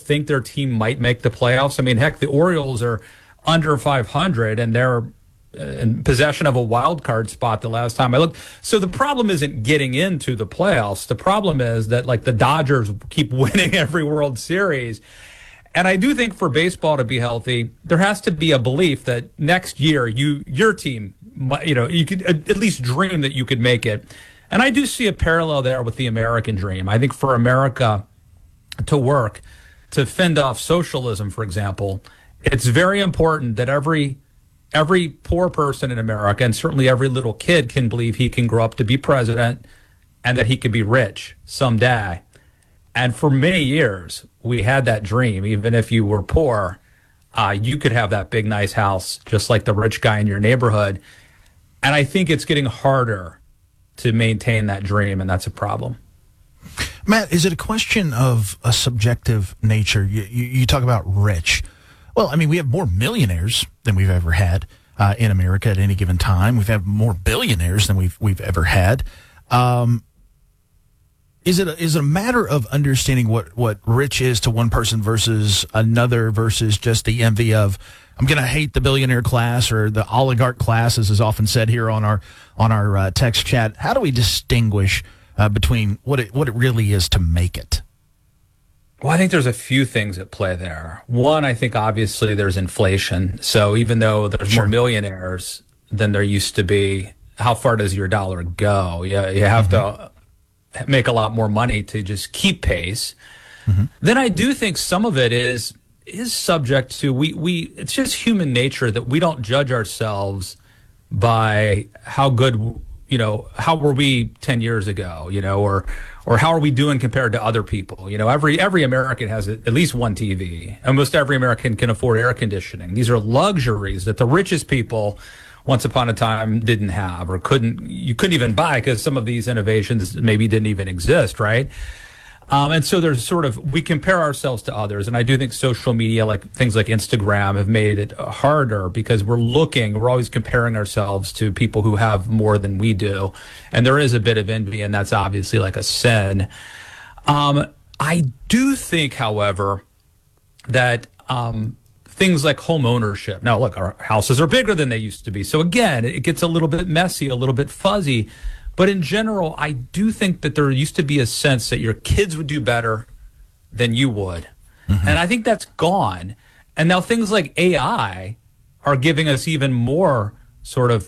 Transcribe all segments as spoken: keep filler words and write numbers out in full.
think their team might make the playoffs. I mean, heck, the Orioles are under five hundred, and they're in possession of a wild card spot the last time I looked. So the problem isn't getting into the playoffs. The problem is that, like, the Dodgers keep winning every World Series. And I do think for baseball to be healthy, there has to be a belief that next year you your team, you know, you could at least dream that you could make it. And I do see a parallel there with the American dream. I think for America to work, to fend off socialism, for example, it's very important that every every poor person in America, and certainly every little kid, can believe he can grow up to be president and that he could be rich someday. And for many years, we had that dream. Even if you were poor, uh, you could have that big, nice house, just like the rich guy in your neighborhood. And I think it's getting harder to maintain that dream, and that's a problem. Matt, is it a question of a subjective nature? You, you, you talk about rich. Well, I mean, we have more millionaires than we've ever had uh, in America at any given time. We've had more billionaires than we've we've ever had. Um, Is it a, is it a matter of understanding what, what rich is to one person versus another, versus just the envy of, I'm going to hate the billionaire class or the oligarch class, as is often said here on our on our uh, text chat? How do we distinguish uh, between what it what it really is to make it? Well, I think there's a few things at play there. One, I think obviously there's inflation. So even though there's Sure. more millionaires than there used to be, how far does your dollar go? You, you have mm-hmm. to make a lot more money to just keep pace. Mm-hmm. Then I do think some of it is is subject to we we it's just human nature that we don't judge ourselves by how good, you know, how were we ten years ago, you know, or or how are we doing compared to other people? You know, every every American has at least one T V. Almost every American can afford air conditioning. These are luxuries that the richest people once upon a time didn't have, or couldn't, you couldn't even buy, because some of these innovations maybe didn't even exist, right? Um, and so there's sort of, we compare ourselves to others. And I do think social media, like things like Instagram, have made it harder because we're looking, we're always comparing ourselves to people who have more than we do. And there is a bit of envy, and that's obviously like a sin. Um, I do think, however, that, um, things like home ownership. Now, look, our houses are bigger than they used to be. So again, it gets a little bit messy, a little bit fuzzy. But in general, I do think that there used to be a sense that your kids would do better than you would. Mm-hmm. And I think that's gone. And now things like A I are giving us even more sort of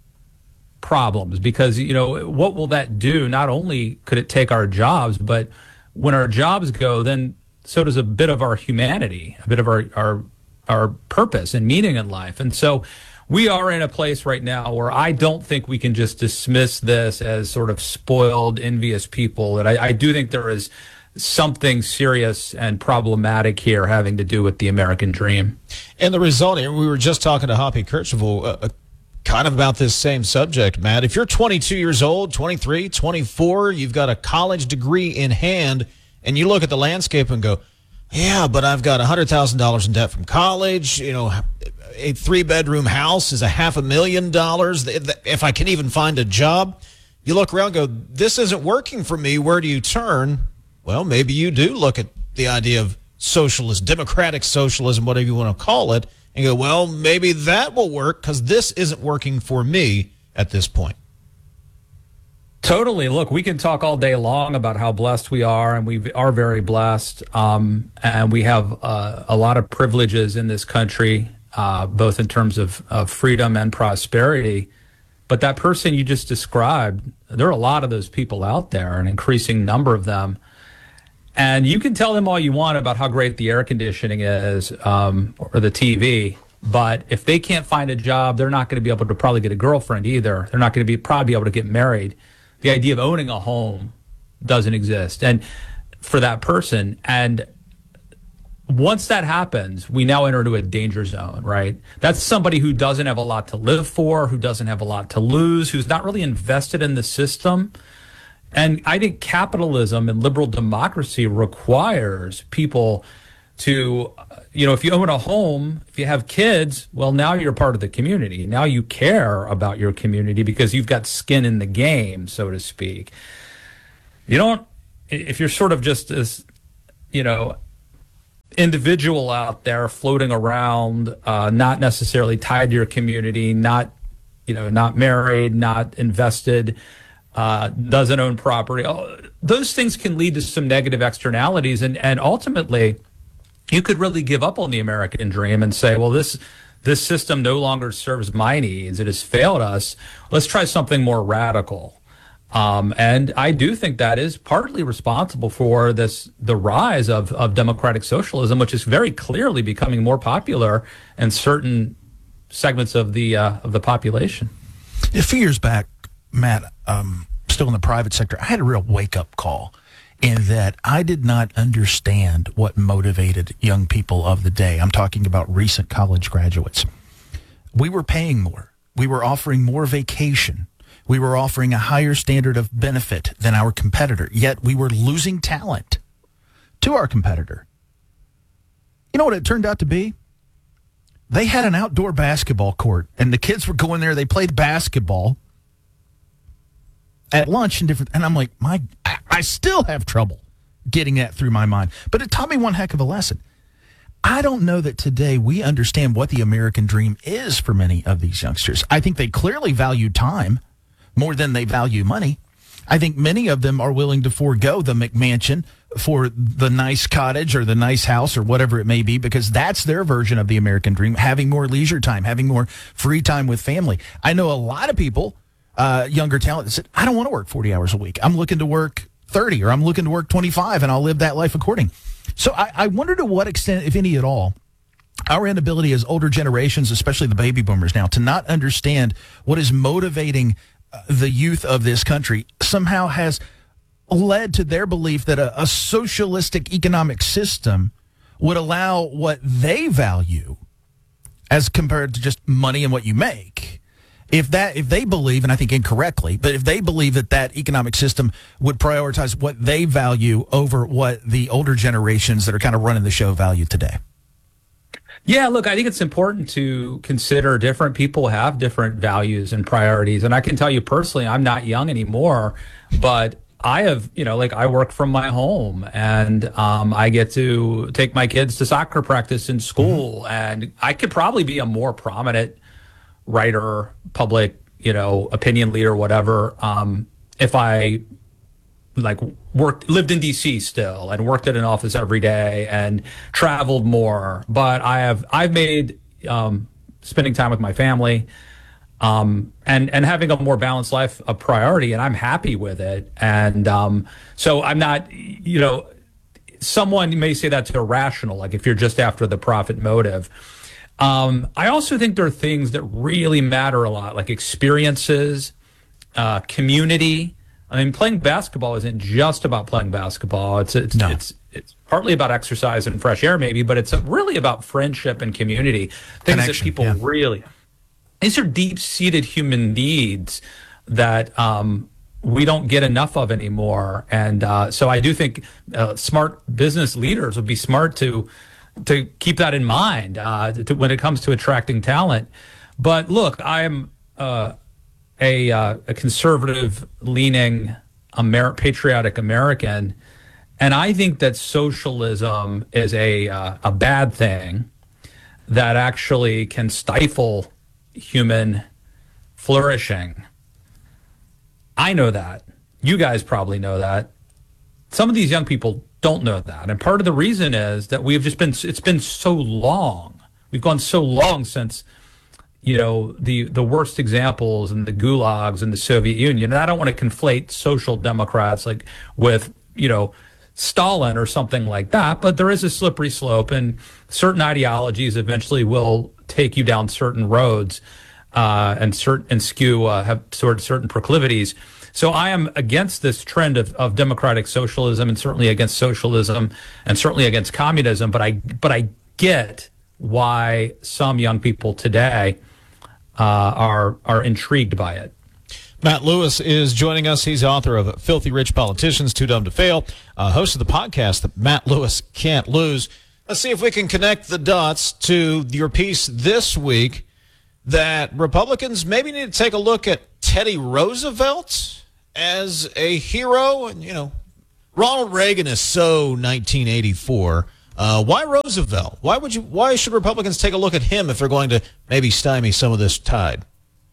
problems, because, you know, what will that do? Not only could it take our jobs, but when our jobs go, then so does a bit of our humanity, a bit of our, our our purpose and meaning in life. And so we are in a place right now where I don't think we can just dismiss this as sort of spoiled, envious people. And I, I do think there is something serious and problematic here having to do with the American dream. And the result here, we were just talking to Hoppy Kercheval, uh, kind of about this same subject, Matt. If you're twenty-two years old, twenty-three, twenty-four, you've got a college degree in hand, and you look at the landscape and go, yeah, but I've got one hundred thousand dollars in debt from college. You know, a three-bedroom house is a half a million dollars. If I can even find a job, you look around and go, this isn't working for me. Where do you turn? Well, maybe you do look at the idea of socialist, democratic socialism, whatever you want to call it, and go, well, maybe that will work because this isn't working for me at this point. Totally. Look, we can talk all day long about how blessed we are, and we are very blessed. Um, and we have uh, a lot of privileges in this country, uh, both in terms of, of freedom and prosperity. But that person you just described, there are a lot of those people out there, an increasing number of them. And you can tell them all you want about how great the air conditioning is, um, or the T V. But if they can't find a job, they're not going to be able to probably get a girlfriend either. They're not going to be probably be able to get married. The idea of owning a home doesn't exist, and for that person. And once that happens, we now enter into a danger zone, right? That's somebody who doesn't have a lot to live for, who doesn't have a lot to lose, who's not really invested in the system. And I think capitalism and liberal democracy requires people to, you know, if you own a home, if you have kids, well, now you're part of the community. Now you care about your community because you've got skin in the game, so to speak. You don't, if you're sort of just this, you know, individual out there floating around, uh, not necessarily tied to your community, not, you know, not married, not invested, uh, doesn't own property. Oh, those things can lead to some negative externalities. And, and ultimately, you could really give up on the American dream and say, well, this this system no longer serves my needs. It has failed us. Let's try something more radical. Um, and I do think that is partly responsible for this the rise of, of democratic socialism, which is very clearly becoming more popular in certain segments of the uh, of the population. A few years back, Matt, um, still in the private sector, I had a real wake-up call in that I did not understand what motivated young people of the day. I'm talking about recent college graduates. We were paying more. We were offering more vacation. We were offering a higher standard of benefit than our competitor, yet we were losing talent to our competitor. You know what it turned out to be? They had an outdoor basketball court, and the kids were going there. They played basketball at lunch and different. And I'm like, my, I still have trouble getting that through my mind. But it taught me one heck of a lesson. I don't know that today we understand what the American dream is for many of these youngsters. I think they clearly value time more than they value money. I think many of them are willing to forego the McMansion for the nice cottage or the nice house or whatever it may be, because that's their version of the American dream, having more leisure time, having more free time with family. I know a lot of people, uh, younger talent, that said, I don't want to work forty hours a week. I'm looking to work thirty, or I'm looking to work twenty-five, and I'll live that life according. So I, I wonder to what extent, if any at all, our inability as older generations, especially the baby boomers now, to not understand what is motivating the youth of this country somehow has led to their belief that a, a socialistic economic system would allow what they value as compared to just money and what you make. If that, if they believe, and I think incorrectly, but if they believe that that economic system would prioritize what they value over what the older generations that are kind of running the show value today. Yeah, look, I think it's important to consider different people have different values and priorities. And I can tell you personally, I'm not young anymore, but I have, you know, like I work from my home, and um, I get to take my kids to soccer practice in school. Mm-hmm. And I could probably be a more prominent writer, public, you know, opinion leader, whatever, um, if I like worked, lived in D C still and worked at an office every day and traveled more. But I have, I've made, um, spending time with my family, um, and, and having a more balanced life a priority, and I'm happy with it. And, um, so I'm not, you know, someone may say that's irrational, like if you're just after the profit motive. Um, I also think there are things that really matter a lot, like experiences, uh, community. I mean, playing basketball isn't just about playing basketball. It's it's no. it's it's partly about exercise and fresh air, maybe, but it's really about friendship and community. Things Connection, that people yeah. really. These are deep-seated human needs that um, we don't get enough of anymore, and uh, so I do think uh, smart business leaders would be smart to to keep that in mind uh, to, when it comes to attracting talent. But look, I'm. Uh, A, uh, a conservative-leaning, Amer- patriotic American, and I think that socialism is a uh, a bad thing that actually can stifle human flourishing. I know that. You guys probably know that. Some of these young people don't know that, and part of the reason is that we've just been. It's been so long. We've gone so long since. You know, the, the worst examples in the gulags in the Soviet Union. And I don't want to conflate social democrats like with, you know, Stalin or something like that, but there is a slippery slope, and certain ideologies eventually will take you down certain roads uh, and certain and skew uh, have sort of certain proclivities. So I am against this trend of, of democratic socialism, and certainly against socialism, and certainly against communism. But I but I get why some young people today Uh, are are intrigued by it. Matt Lewis is joining us. He's author of Filthy Rich Politicians, Too Dumb to Fail, uh, host of the podcast that Matt Lewis Can't Lose. Let's see if we can connect the dots to your piece this week that Republicans maybe need to take a look at Teddy Roosevelt as a hero. And, you know, Ronald Reagan is so nineteen eighty-four. Uh, why Roosevelt? Why would you? Why should Republicans take a look at him if they're going to maybe stymie some of this tide?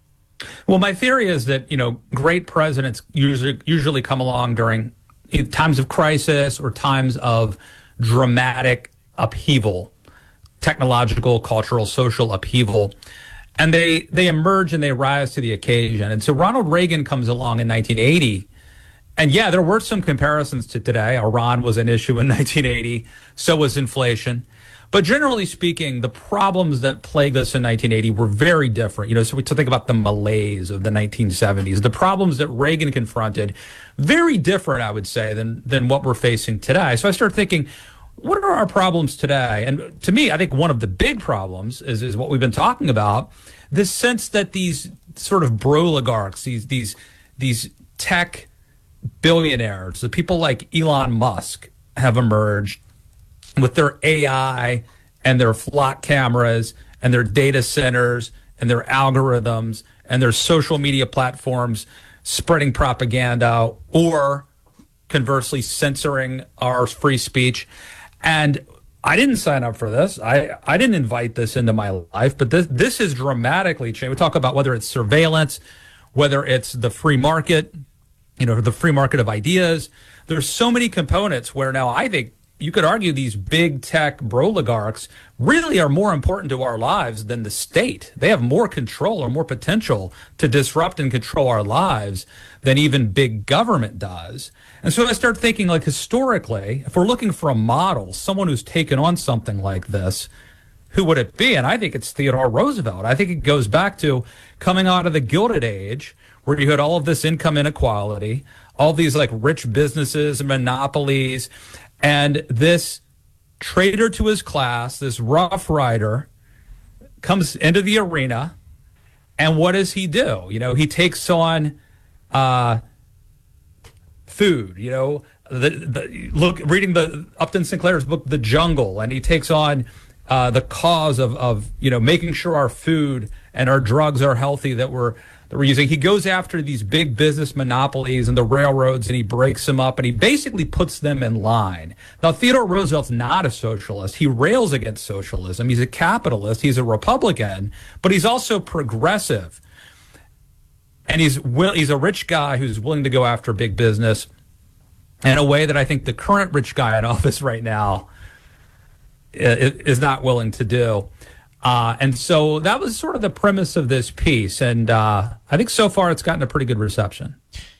Well, my theory is that, you know, great presidents usually usually come along during times of crisis or times of dramatic upheaval, technological, cultural, social upheaval. And they, they emerge and they rise to the occasion. And so Ronald Reagan comes along in nineteen eighty. And yeah, there were some comparisons to today. Iran was an issue in nineteen eighty. So was inflation. But generally speaking, the problems that plagued us in nineteen eighty were very different. You know, so we to think about the malaise of the nineteen seventies, the problems that Reagan confronted, very different, I would say, than than what we're facing today. So I started thinking, what are our problems today? And to me, I think one of the big problems is, is what we've been talking about, this sense that these sort of broligarchs, these these these tech billionaires, the people like Elon Musk have emerged with their A I and their flock cameras and their data centers and their algorithms and their social media platforms spreading propaganda or conversely censoring our free speech. And I didn't sign up for this. I, I didn't invite this into my life, but this, this has dramatically changed. We talk about whether it's surveillance, whether it's the free market, you know, the free market of ideas. There's so many components where now I think you could argue these big tech broligarchs really are more important to our lives than the state. They have more control or more potential to disrupt and control our lives than even big government does. And so I start thinking, like, historically, if we're looking for a model, someone who's taken on something like this, who would it be? And I think it's Theodore Roosevelt. I think it goes back to coming out of the Gilded Age, where you had all of this income inequality, all these like rich businesses and monopolies, and this traitor to his class, this Rough Rider, comes into the arena, and what does he do? You know, he takes on uh, food. You know, the, the look reading the Upton Sinclair's book, The Jungle, and he takes on uh, the cause of of you know making sure our food and our drugs are healthy that we're. that we're using. He goes after these big business monopolies and the railroads, and he breaks them up, and he basically puts them in line. Now, Theodore Roosevelt's not a socialist. He rails against socialism. He's a capitalist. He's a Republican, but he's also progressive. And he's will, he's a rich guy who's willing to go after big business in a way that I think the current rich guy in office right now is not willing to do. Uh, and so that was sort of the premise of this piece. And uh, I think so far it's gotten a pretty good reception.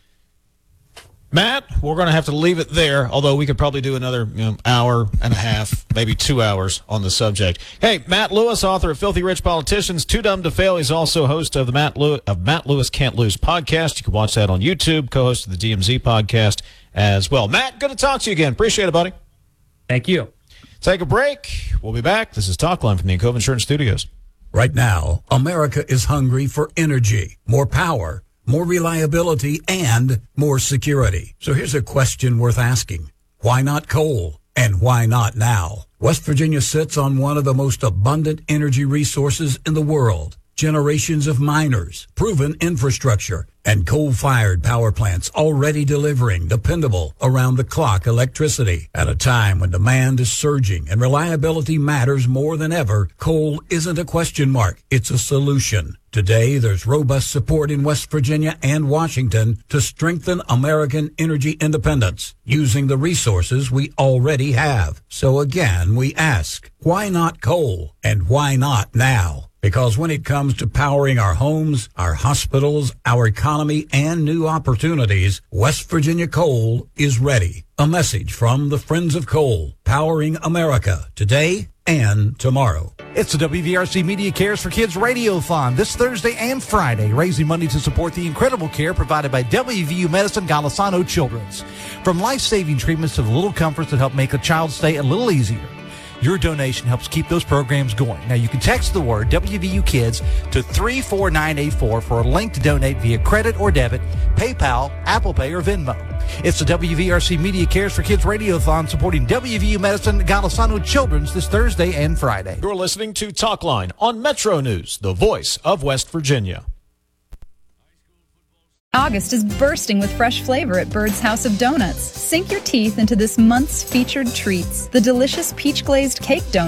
Matt, we're going to have to leave it there, although we could probably do another you know, hour and a half, maybe two hours on the subject. Hey, Matt Lewis, author of Filthy Rich Politicians, Too Dumb to Fail. He's also host of the Matt Lewis, of Matt Lewis Can't Lose podcast. You can watch that on YouTube, co-host of the D M Z podcast as well. Matt, good to talk to you again. Appreciate it, buddy. Thank you. Take a break. We'll be back. This is Talkline from the Encova Insurance Studios. Right now, America is hungry for energy, more power, more reliability, and more security. So here's a question worth asking. Why not coal? And why not now? West Virginia sits on one of the most abundant energy resources in the world. Generations of miners, proven infrastructure, and coal-fired power plants already delivering dependable, around-the-clock electricity. At a time when demand is surging and reliability matters more than ever, coal isn't a question mark, it's a solution. Today, there's robust support in West Virginia and Washington to strengthen American energy independence using the resources we already have. So again, we ask, why not coal? And why not now? Because when it comes to powering our homes, our hospitals, our economy, and new opportunities, West Virginia Coal is ready. A message from the Friends of Coal, powering America today and tomorrow. It's the W V R C Media Cares for Kids Radiothon this Thursday and Friday, raising money to support the incredible care provided by W V U Medicine Golisano Children's. From life-saving treatments to the little comforts that help make a child's stay a little easier. Your donation helps keep those programs going. Now, you can text the word W V U Kids to three four nine eight four for a link to donate via credit or debit, PayPal, Apple Pay, or Venmo. It's the W V R C Media Cares for Kids Radiothon supporting W V U Medicine Golisano Children's this Thursday and Friday. You're listening to Talkline on Metro News, the voice of West Virginia. August is bursting with fresh flavor at Bird's House of Donuts. Sink your teeth into this month's featured treats. The delicious peach glazed cake donut